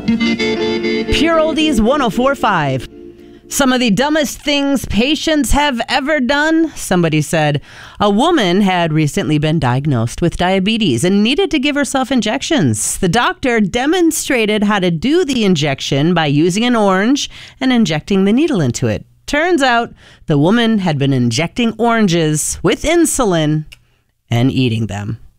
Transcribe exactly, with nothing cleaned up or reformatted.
Pure Oldies one oh four point five. Some of the dumbest things patients have ever done, somebody said. A woman had recently been diagnosed with diabetes and needed to give herself injections. The doctor demonstrated how to do the injection by using an orange and injecting the needle into it. Turns out the woman had been injecting oranges with insulin and eating them.